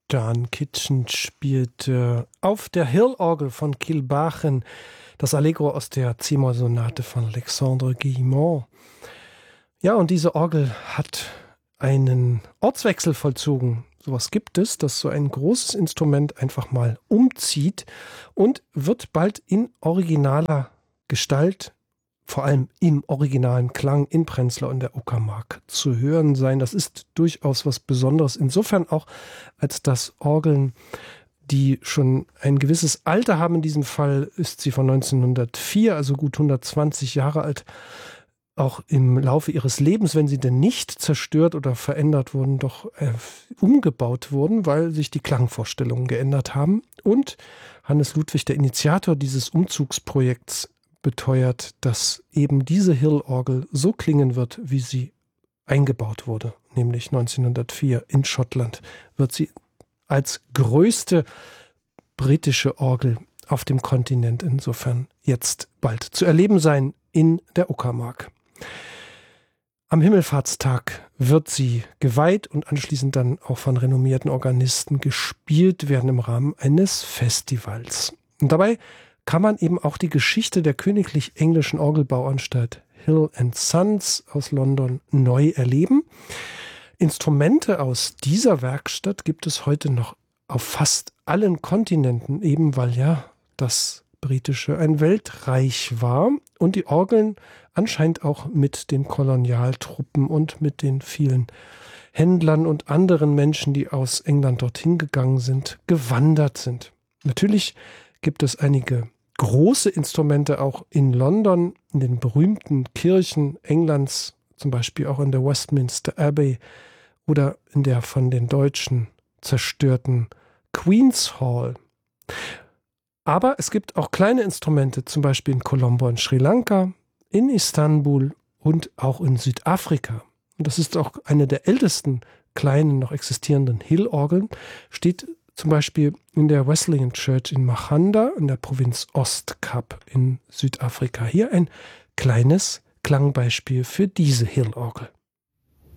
John Kitchen spielt auf der Hill-Orgel von Kilbachen das Allegro aus der C-Moll-Sonate von Alexandre Guillemot. Ja, und diese Orgel hat einen Ortswechsel vollzogen. Sowas gibt es, dass so ein großes Instrument einfach mal umzieht und wird bald in originaler Gestalt, vor allem im originalen Klang in Prenzlau in der Uckermark zu hören sein. Das ist durchaus was Besonderes. Insofern auch, als dass Orgeln, die schon ein gewisses Alter haben, in diesem Fall ist sie von 1904, also gut 120 Jahre alt, auch im Laufe ihres Lebens, wenn sie denn nicht zerstört oder verändert wurden, doch umgebaut wurden, weil sich die Klangvorstellungen geändert haben. Und Hannes Ludwig, der Initiator dieses Umzugsprojekts, beteuert, dass eben diese Hill-Orgel so klingen wird, wie sie eingebaut wurde, nämlich 1904 in Schottland, wird sie als größte britische Orgel auf dem Kontinent insofern jetzt bald zu erleben sein in der Uckermark. Am Himmelfahrtstag wird sie geweiht und anschließend dann auch von renommierten Organisten gespielt werden im Rahmen eines Festivals. Und dabei kann man eben auch die Geschichte der Königlich Englischen Orgelbauanstalt Hill & Sons aus London neu erleben. Instrumente aus dieser Werkstatt gibt es heute noch auf fast allen Kontinenten, eben weil ja das Britische ein Weltreich war und die Orgeln anscheinend auch mit den Kolonialtruppen und mit den vielen Händlern und anderen Menschen, die aus England dorthin gegangen sind, gewandert sind. Natürlich gibt es einige große Instrumente auch in London, in den berühmten Kirchen Englands, zum Beispiel auch in der Westminster Abbey oder in der von den Deutschen zerstörten Queen's Hall. Aber es gibt auch kleine Instrumente, zum Beispiel in Colombo in Sri Lanka, in Istanbul und auch in Südafrika. Und das ist auch eine der ältesten kleinen noch existierenden Hill-Orgeln, steht zum Beispiel in der Wesleyan Church in Machanda in der Provinz Ostkap in Südafrika. Hier ein kleines Klangbeispiel für diese Hill-Orgel.